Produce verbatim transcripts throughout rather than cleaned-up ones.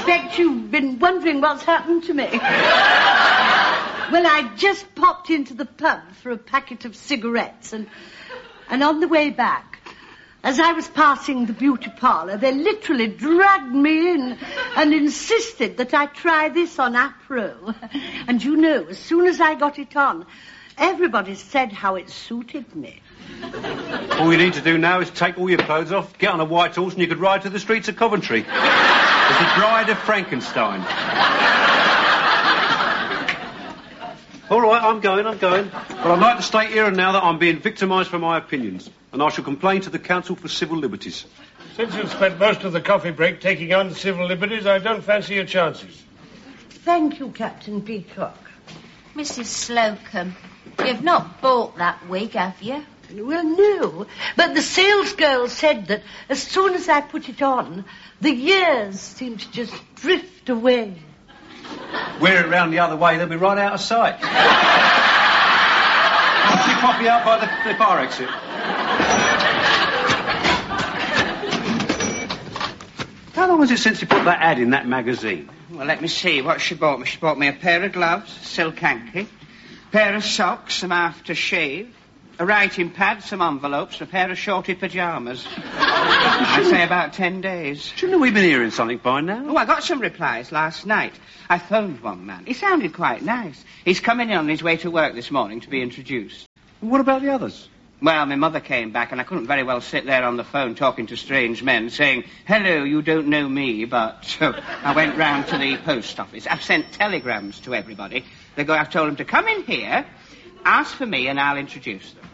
expect you've been wondering what's happened to me. Well, I just popped into the pub for a packet of cigarettes, and and on the way back, as I was passing the beauty parlour, they literally dragged me in and insisted that I try this on Afro. And you know, as soon as I got it on, everybody said how it suited me. All you need to do now is take all your clothes off, get on a white horse, and you could ride to the streets of Coventry. As the Bride of Frankenstein. All right, I'm going, I'm going. But I'd like to state here and now that I'm being victimised for my opinions, and I shall complain to the Council for Civil Liberties. Since you've spent most of the coffee break taking on civil liberties, I don't fancy your chances. Thank you, Captain Peacock. Missus Slocum, you've not bought that wig, have you? Well, no, but the salesgirl said that as soon as I put it on, the years seemed to just drift away. Wear it round the other way, they'll be right out of sight. Put your coffee out by the, the bar exit. How long is it since you put that ad in that magazine? Well, let me see what she bought me. She bought me a pair of gloves, silk hanky, a pair of socks, some aftershave, a writing pad, some envelopes, and a pair of shorty pyjamas. I'd say about ten days. Shouldn't have we been hearing something by now? Oh, I got some replies last night. I phoned one man. He sounded quite nice. He's coming in on his way to work this morning to be introduced. What about the others? Well, my mother came back, and I couldn't very well sit there on the phone talking to strange men, saying, hello, you don't know me, but... So I went round to the post office. I've sent telegrams to everybody. They go, I've told them to come in here, ask for me, and I'll introduce them.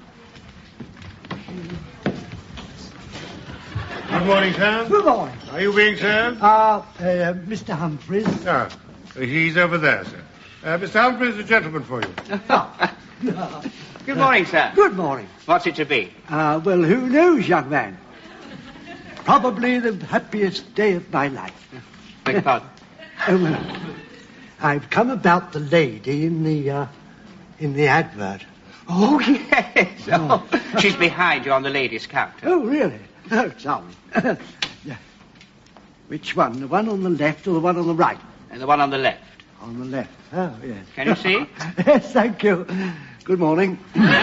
Good morning, sir. Good morning. Are you being served? Uh, uh Mister Humphreys. Ah, he's over there, sir. Uh, Mister Humphreys, a gentleman for you. Good morning, sir. Good morning. What's it to be? Uh, well, who knows, young man? Probably the happiest day of my life. Beg your pardon? Oh, well, I've come about the lady in the, uh, in the advert. Oh, yes. Oh. She's behind you on the ladies' counter. Oh, really? Oh, sorry. Yeah. Which one? The one on the left or the one on the right? And the one on the left. On the left. Oh, yes. Can you see? Yes, thank you. Good morning.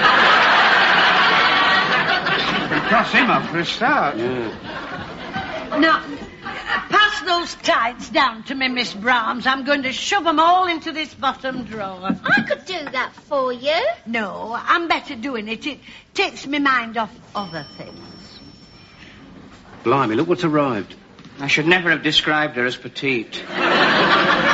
Cross him up for a start. Yeah. Now, pass those tights down to me, Miss Brahms. I'm going to shove them all into this bottom drawer. I could do that for you. No, I'm better doing it. It takes my mind off other things. Blimey, look what's arrived. I should never have described her as petite.